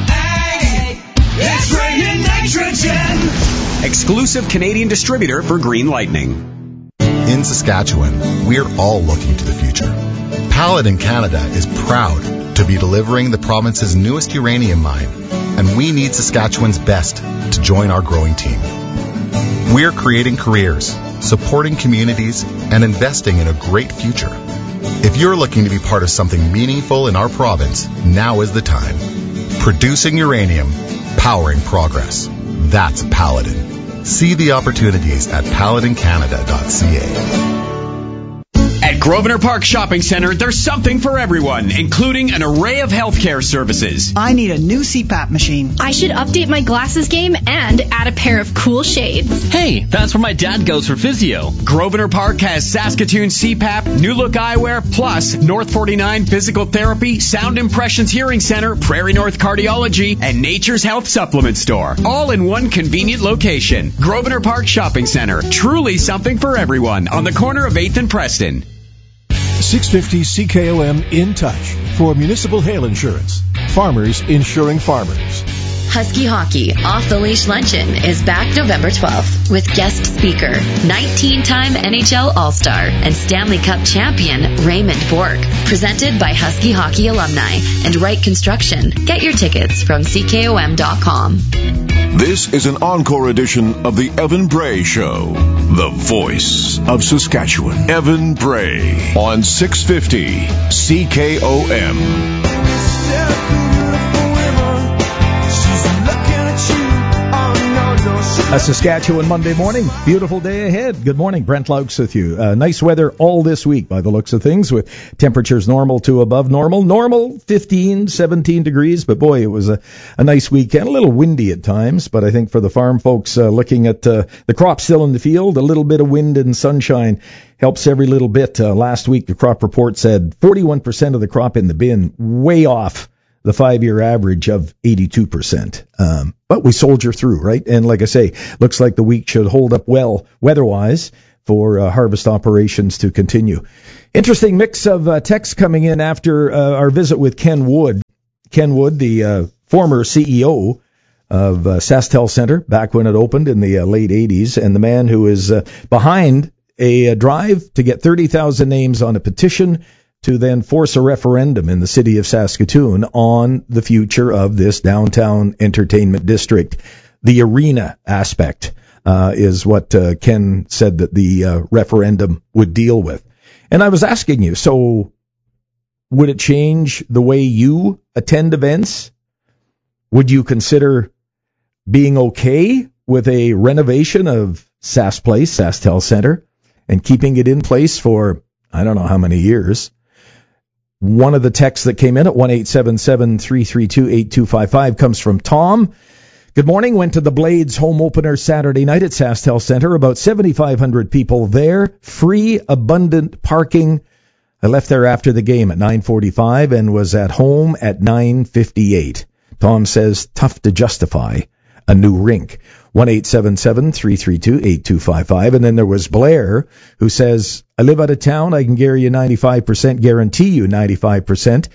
Ag! It's raining nitrogen! Exclusive Canadian distributor for Green Lightning. In Saskatchewan, we're all looking to the future. Paladin Canada is proud to be delivering the province's newest uranium mine, and we need Saskatchewan's best to join our growing team. We're creating careers, supporting communities, and investing in a great future. If you're looking to be part of something meaningful in our province, now is the time. Producing uranium, powering progress. That's Paladin. See the opportunities at paladin canada dot c a. At Grosvenor Park Shopping Centre, there's something for everyone, including an array of healthcare services. I need a new C PAP machine. I should update my glasses game and add a pair of cool shades. Hey, that's where my dad goes for physio. Grosvenor Park has Saskatoon C PAP, New Look Eyewear, plus North forty-nine Physical Therapy, Sound Impressions Hearing Center, Prairie North Cardiology, and Nature's Health Supplement Store. All in one convenient location. Grosvenor Park Shopping Centre. Truly something for everyone on the corner of eighth and Preston. six fifty C K O M In Touch for Municipal Hail Insurance. Farmers insuring farmers. Husky Hockey Off the Leash Luncheon is back November twelfth with guest speaker, nineteen-time N H L All-Star and Stanley Cup champion Raymond Bourque. Presented by Husky Hockey alumni and Wright Construction. Get your tickets from C K O M dot com. This is an encore edition of the Evan Bray Show, the voice of Saskatchewan. Evan Bray on six fifty C K O M. She's looking at you, oh no, no, she A Saskatchewan Monday morning. Beautiful day ahead. Good morning. Brent Laux with you. Uh, nice weather all this week by the looks of things, with temperatures normal to above normal. Normal fifteen, seventeen degrees, but boy, it was a, a nice weekend. A little windy at times, but I think for the farm folks uh, looking at uh, the crop still in the field, a little bit of wind and sunshine helps every little bit. Uh, last week, the crop report said forty-one percent of the crop in the bin, way off the five-year average of eighty-two percent. Um, but we soldier through, right? And like I say, looks like the week should hold up well weather-wise for uh, harvest operations to continue. Interesting mix of uh, texts coming in after uh, our visit with Ken Wood. Ken Wood, the uh, former C E O of uh, SaskTel Center, back when it opened in the uh, late eighties, and the man who is uh, behind a, a drive to get thirty thousand names on a petition to then force a referendum in the city of Saskatoon on the future of this downtown entertainment district. The arena aspect uh, is what uh, Ken said that the uh, referendum would deal with. And I was asking you, so would it change the way you attend events? Would you consider being okay with a renovation of Sask Place, SaskTel Center, and keeping it in place for, I don't know how many years? One of the texts that came in at one eight seven seven, three three two, eight two five five comes from Tom. Good morning. Went to the Blades home opener Saturday night at SaskTel Center. About seventy-five hundred people there. Free, abundant parking. I left there after the game at nine forty-five and was at home at nine fifty-eight. Tom says, tough to justify a new rink. one eight seven seven, three three two, eight two five five. And then there was Blair, who says, I live out of town. I can guarantee you ninety-five percent, guarantee you ninety-five percent.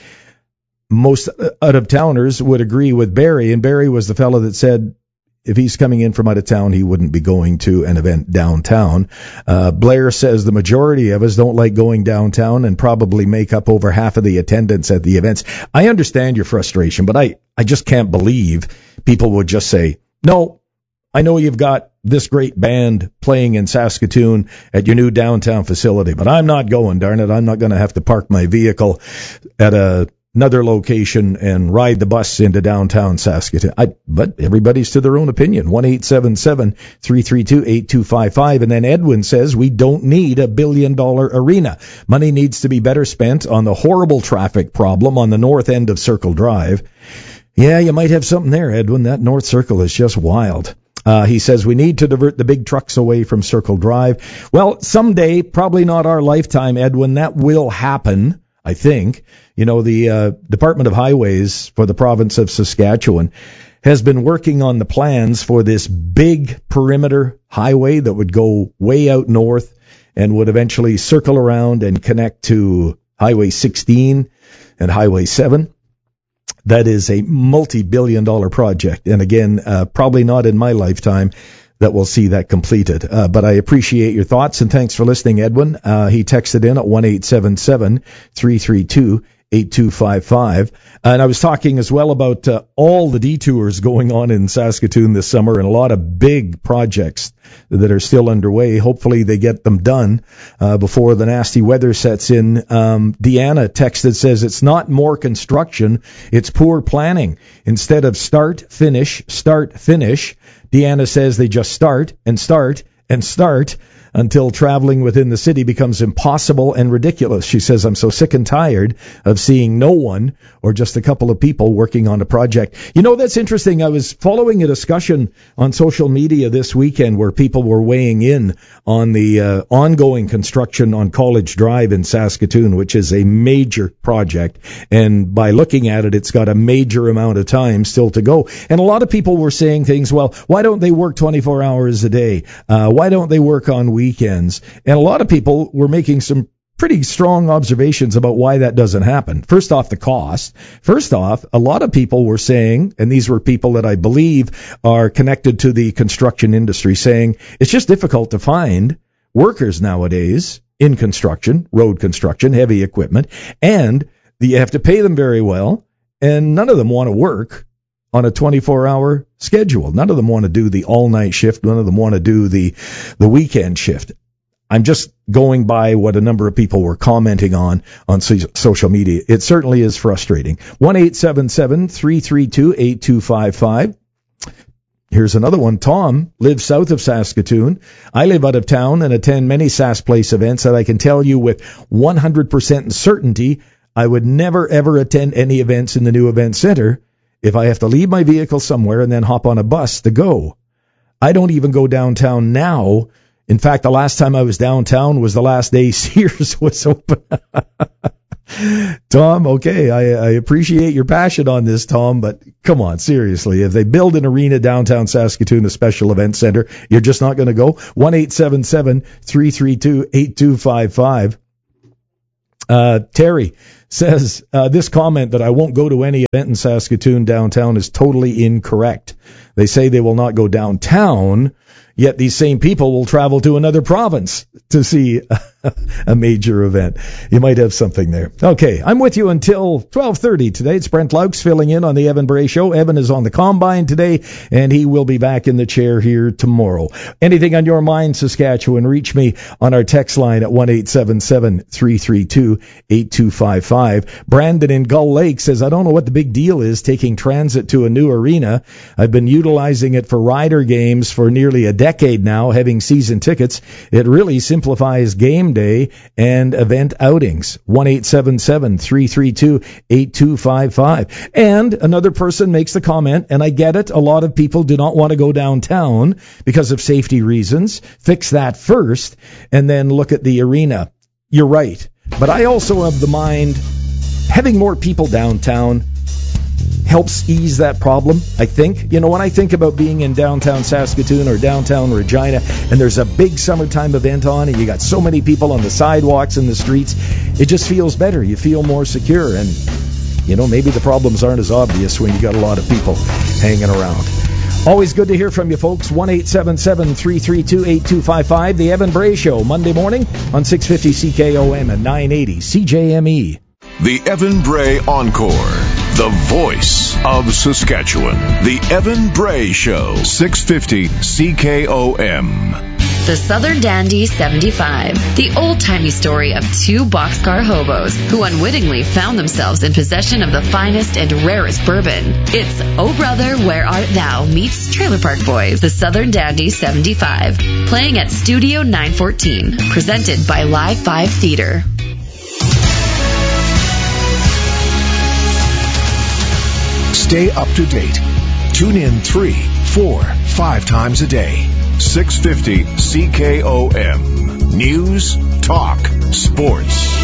Most out-of-towners would agree with Barry, and Barry was the fellow that said if he's coming in from out of town, he wouldn't be going to an event downtown. Uh, Blair says the majority of us don't like going downtown and probably make up over half of the attendance at the events. I understand your frustration, but I, I just can't believe people would just say, no, I know you've got this great band playing in Saskatoon at your new downtown facility, but I'm not going, darn it. I'm not going to have to park my vehicle at a another location and ride the bus into downtown Saskatoon. I, but everybody's to their own opinion. one eight seven seven, three three two, eight two five five. And then Edwin says we don't need a billion dollar arena. Money needs to be better spent on the horrible traffic problem on the north end of Circle Drive. Yeah, you might have something there, Edwin. That North Circle is just wild. Uh, he says we need to divert the big trucks away from Circle Drive. Well, someday, probably not our lifetime, Edwin, that will happen, I think. You know, the uh, Department of Highways for the province of Saskatchewan has been working on the plans for this big perimeter highway that would go way out north and would eventually circle around and connect to Highway sixteen and Highway seven. That is a multi-billion dollar project. And again, uh, probably not in my lifetime that we'll see that completed. Uh, but I appreciate your thoughts, and thanks for listening, Edwin. Uh, he texted in at one eight seven seven, three three two, eight two five five. And I was talking as well about uh, all the detours going on in Saskatoon this summer, and a lot of big projects that are still underway. Hopefully they get them done uh, before the nasty weather sets in. Um, Deanna texted, says it's not more construction, it's poor planning. Instead of start, finish, start, finish, Deanna says they just start and start and start until traveling within the city becomes impossible and ridiculous. She says, I'm so sick and tired of seeing no one or just a couple of people working on a project. You know, that's interesting. I was following a discussion on social media this weekend where people were weighing in on the uh, ongoing construction on College Drive in Saskatoon, which is a major project. And by looking at it, it's got a major amount of time still to go. And a lot of people were saying things, well, why don't they work twenty-four hours a day? Uh, why don't they work on weekends? And a lot of people were making some pretty strong observations about why that doesn't happen. First off, the cost. First off, a lot of people were saying, and these were people that I believe are connected to the construction industry, saying it's just difficult to find workers nowadays in construction, road construction, heavy equipment, and you have to pay them very well, and none of them want to work on a twenty-four hour schedule. None of them want to do the all-night shift. None of them want to do the the weekend shift. I'm just going by what a number of people were commenting on on so- social media. It certainly is frustrating. one eight seven seven, three three two, eight two five five. Here's another one. Tom lives south of Saskatoon. I live out of town and attend many Sask Place events that I can tell you with one hundred percent certainty I would never, ever attend any events in the new event center if I have to leave my vehicle somewhere and then hop on a bus to go. I don't even go downtown now. In fact, the last time I was downtown was the last day Sears was open. Tom, okay, I, I appreciate your passion on this, Tom, but come on, seriously, if they build an arena downtown Saskatoon, a special event center, you're just not going to go? one eight seven seven, three three two, eight two five five. Uh, Terry says, uh, this comment that I won't go to any event in Saskatoon downtown is totally incorrect. They say they will not go downtown, yet these same people will travel to another province to see a major event. You might have something there. Okay, I'm with you until twelve thirty today. It's Brent Laux filling in on the Evan Bray Show. Evan is on the Combine today, and he will be back in the chair here tomorrow. Anything on your mind, Saskatchewan, reach me on our text line at one eight seven seven, three three two, eight two five five. Brandon in Gull Lake says, I don't know what the big deal is taking transit to a new arena. I've been utilizing it for rider games for nearly a decade now, having season tickets. It really simplifies game day and event outings. one eight seven seven, three three two, eight two five five. And another person makes the comment, and I get it, a lot of people do not want to go downtown because of safety reasons. Fix that first, and then look at the arena. You're right. But I also have the mind, having more people downtown helps ease that problem, I think. You know, when I think about being in downtown Saskatoon or downtown Regina, and there's a big summertime event on, and you got so many people on the sidewalks and the streets, it just feels better. You feel more secure, and, you know, maybe the problems aren't as obvious when you got a lot of people hanging around. Always good to hear from you, folks. one eight seven seven, three three two, eight two five five. The Evan Bray Show, Monday morning on six fifty C K O M and nine eighty C J M E. The Evan Bray Encore, the voice of Saskatchewan. The Evan Bray Show, six fifty C K O M. The Southern Dandy seventy-five, the old-timey story of two boxcar hobos who unwittingly found themselves in possession of the finest and rarest bourbon. It's Oh Brother, Where Art Thou meets Trailer Park Boys. The Southern Dandy seventy-five, playing at Studio nine fourteen, presented by Live five Theater. Stay up to date. Tune in three, four, five times a day. six fifty C K O M. News, talk, sports.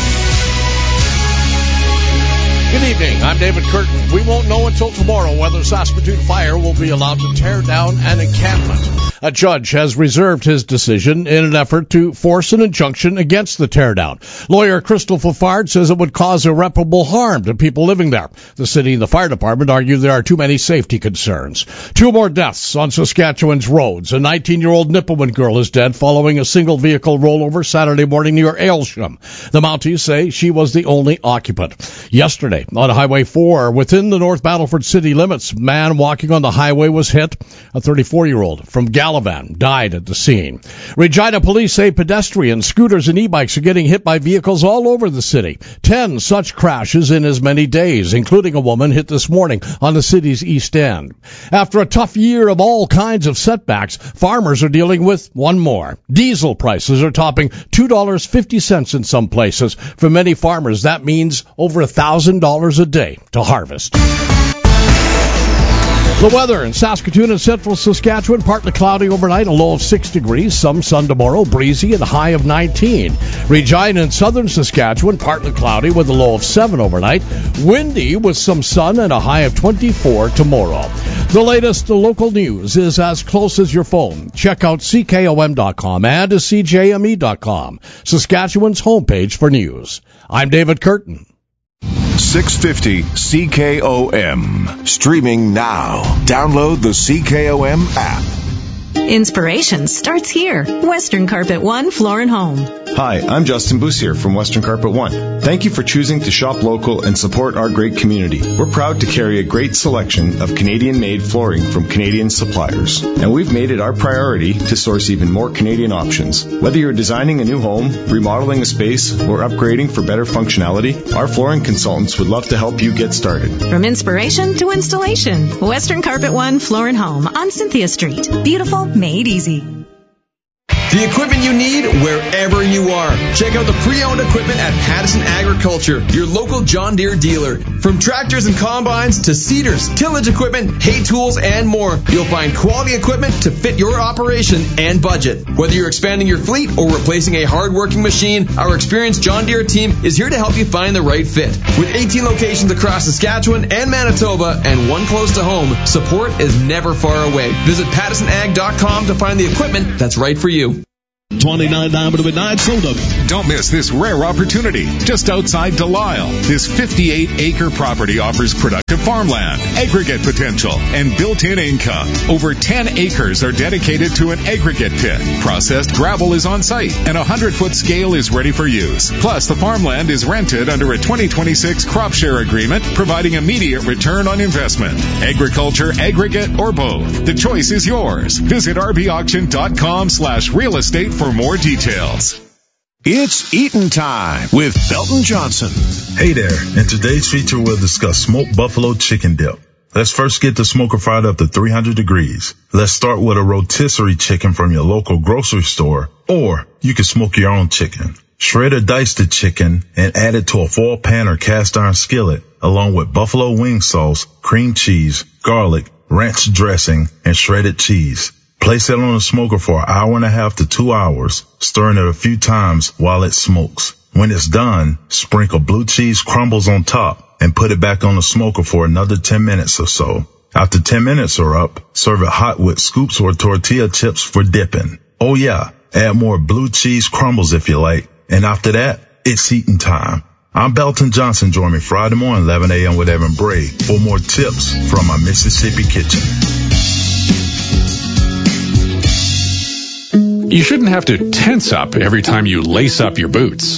Good evening. I'm David Curtin. We won't know until tomorrow whether Saskatoon Fire will be allowed to tear down an encampment. A judge has reserved his decision in an effort to force an injunction against the teardown. Lawyer Crystal Fafard says it would cause irreparable harm to people living there. The city and the fire department argue there are too many safety concerns. Two more deaths on Saskatchewan's roads. A nineteen-year-old Nipawin girl is dead following a single vehicle rollover Saturday morning near Aylsham. The Mounties say she was the only occupant. Yesterday, on Highway four, within the North Battleford city limits, man walking on the highway was hit. A thirty-four-year-old from Gallivan died at the scene. Regina police say pedestrians, scooters, and e-bikes are getting hit by vehicles all over the city. Ten such crashes in as many days, including a woman hit this morning on the city's east end. After a tough year of all kinds of setbacks, farmers are dealing with one more. Diesel prices are topping two dollars and fifty cents in some places. For many farmers, that means over one thousand dollars a day to harvest. The weather in Saskatoon and central Saskatchewan, partly cloudy overnight, a low of six degrees. Some sun tomorrow, breezy and a high of nineteen. Regina and southern Saskatchewan, partly cloudy with a low of seven overnight. Windy with some sun and a high of twenty-four tomorrow. The latest local news is as close as your phone. Check out C K O M dot com and C J M E dot com, Saskatchewan's homepage for news. I'm David Curtin. six fifty C K O M. Streaming now. Download the C K O M app. Inspiration starts here. Western Carpet One Floor and Home. Hi, I'm Justin Bussier from Western Carpet One. Thank you for choosing to shop local and support our great community. We're proud to carry a great selection of Canadian-made flooring from Canadian suppliers. And we've made it our priority to source even more Canadian options. Whether you're designing a new home, remodeling a space, or upgrading for better functionality, our flooring consultants would love to help you get started. From inspiration to installation, Western Carpet One Floor and Home on Cynthia Street. Beautiful, made easy. The equipment you need wherever you are. Check out the pre-owned equipment at Patterson Agriculture, your local John Deere dealer. From tractors and combines to seeders, tillage equipment, hay tools, and more, you'll find quality equipment to fit your operation and budget. Whether you're expanding your fleet or replacing a hard-working machine, our experienced John Deere team is here to help you find the right fit. With eighteen locations across Saskatchewan and Manitoba and one close to home, support is never far away. Visit Patterson Ag dot com to find the equipment that's right for you. twenty-nine diameter with nine soda. Don't miss this rare opportunity. Just outside Delisle, this fifty-eight acre property offers productive farmland, aggregate potential, and built-in income. Over ten acres are dedicated to an aggregate pit. Processed gravel is on site, and a hundred foot scale is ready for use. Plus, the farmland is rented under a twenty twenty-six crop share agreement, providing immediate return on investment. Agriculture, aggregate, or both. The choice is yours. Visit r b auction dot com slash real estate for more details. It's Eatin' Time with Belton Johnson. Hey there. In today's feature, we'll discuss smoked buffalo chicken dip. Let's first get the smoker fired up to three hundred degrees. Let's start with a rotisserie chicken from your local grocery store, or you can smoke your own chicken. Shred or dice the chicken and add it to a foil pan or cast iron skillet, along with buffalo wing sauce, cream cheese, garlic, ranch dressing, and shredded cheese. Place it on the smoker for an hour and a half to two hours, stirring it a few times while it smokes. When it's done, sprinkle blue cheese crumbles on top and put it back on the smoker for another ten minutes or so. After ten minutes are up, serve it hot with scoops or tortilla chips for dipping. Oh yeah, add more blue cheese crumbles if you like. And after that, it's eating time. I'm Belton Johnson. Join me Friday morning, eleven a.m. with Evan Bray for more tips from my Mississippi kitchen. You shouldn't have to tense up every time you lace up your boots.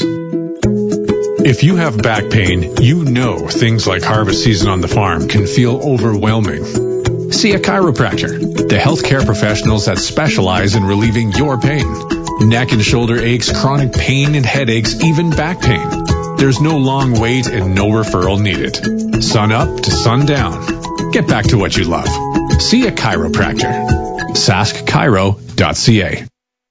If you have back pain, you know things like harvest season on the farm can feel overwhelming. See a chiropractor, the healthcare professionals that specialize in relieving your pain. Neck and shoulder aches, chronic pain and headaches, even back pain. There's no long wait and no referral needed. Sun up to sundown. Get back to what you love. See a chiropractor. sask chiro dot c a.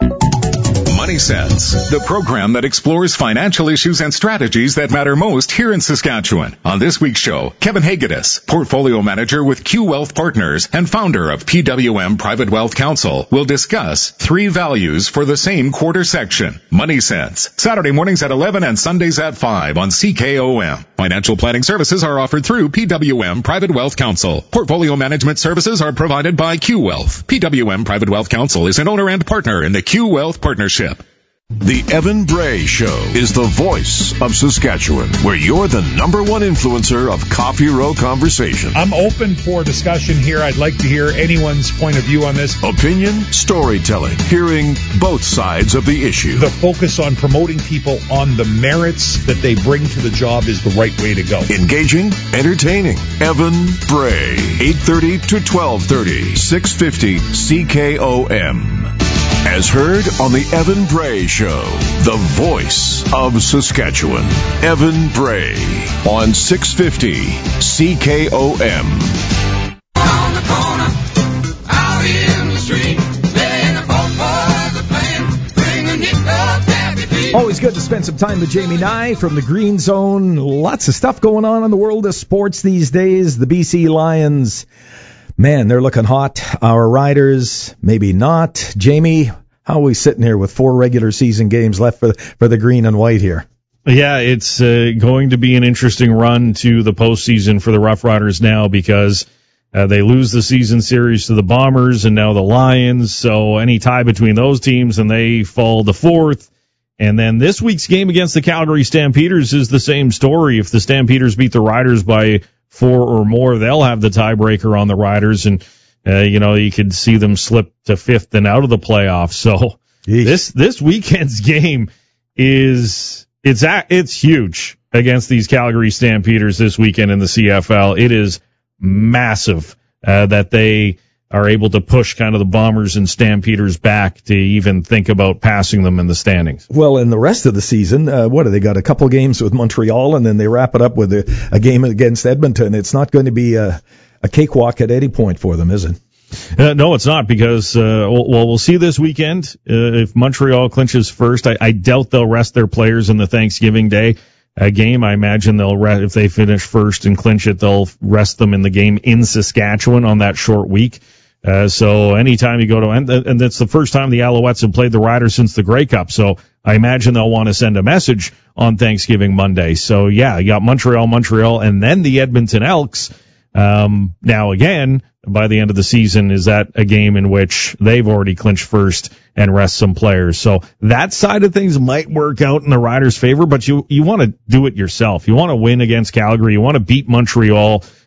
Money Sense, the program that explores financial issues and strategies that matter most here in Saskatchewan. On this week's show, Kevin Hagedis, portfolio manager with Q Wealth Partners and founder of P W M Private Wealth Council, will discuss three values for the same quarter section. Money Sense, Saturday mornings at eleven and Sundays at five on C K O M. Financial planning services are offered through P W M Private Wealth Council. Portfolio management services are provided by Q Wealth. P W M Private Wealth Council is an owner and partner in the Q Wealth Partnership. The Evan Bray Show is the voice of Saskatchewan, where you're the number one influencer of Coffee Row conversation. I'm open for discussion here. I'd like to hear anyone's point of view on this. Opinion, storytelling, hearing both sides of the issue. The focus on promoting people on the merits that they bring to the job is the right way to go. Engaging, entertaining. Evan Bray, eight thirty to twelve thirty, six fifty C K O M. As heard on the Evan Bray Show, the voice of Saskatchewan. Evan Bray on six fifty C K O M. On the corner, out in the street, laying the folk boys are playing, bringing it up, happy feet. Always good to spend some time with Jamie Nye from the Green Zone. Lots of stuff going on in the world of sports these days. The B C Lions, man, they're looking hot. Our Riders, maybe not. Jamie, how are we sitting here with four regular season games left for, for the green and white here? Yeah, it's uh, going to be an interesting run to the postseason for the Rough Riders now because uh, they lose the season series to the Bombers and now the Lions. So any tie between those teams and they fall to fourth. And then this week's game against the Calgary Stampeders is the same story. If the Stampeders beat the Riders by four or more, they'll have the tiebreaker on the Riders. And uh, you know, you could see them slip to fifth and out of the playoffs. So Yeesh. this this weekend's game is it's it's huge against these Calgary Stampeders this weekend in the C F L. It is massive uh, that they are able to push kind of the Bombers and Stampeders back to even think about passing them in the standings. Well, in the rest of the season, uh, what have they got? A couple games with Montreal, and then they wrap it up with a, a game against Edmonton. It's not going to be a, a cakewalk at any point for them, is it? Uh, no, it's not, because, uh, well, we'll see this weekend. Uh, if Montreal clinches first, I, I doubt they'll rest their players in the Thanksgiving Day uh, game. I imagine they'll rest, if they finish first and clinch it, they'll rest them in the game in Saskatchewan on that short week. Uh, so anytime you go to, and, and it's the first time the Alouettes have played the Riders since the Grey Cup. So I imagine they'll want to send a message on Thanksgiving Monday. So yeah, you got Montreal, Montreal, and then the Edmonton Elks. Um, now again, by the end of the season, is that a game in which they've already clinched first and rest some players? So that side of things might work out in the Riders' favor, but you, you want to do it yourself. You want to win against Calgary. You want to beat Montreal.